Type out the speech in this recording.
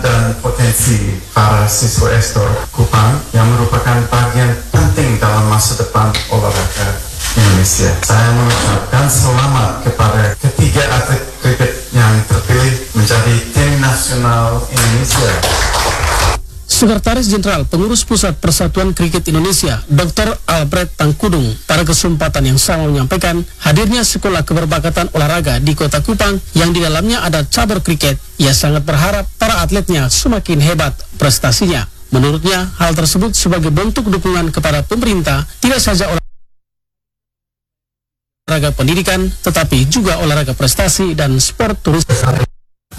dan potensi para siswa Estor Kupang yang merupakan bagian penting dalam masa depan olahraga Indonesia. Saya mengucapkan selamat kepada ketiga atlet kriket yang terpilih menjadi tim nasional Indonesia. Sekretaris Jenderal Pengurus Pusat Persatuan Kriket Indonesia, Dr. Alfred Tangkudung, pada kesempatan yang sama menyampaikan hadirnya sekolah keberbakatan olahraga di Kota Kupang yang di dalamnya ada cabur kriket. Ia sangat berharap para atletnya semakin hebat prestasinya. Menurutnya, hal tersebut sebagai bentuk dukungan kepada pemerintah, tidak saja olahraga pendidikan, tetapi juga olahraga prestasi dan sport turisme.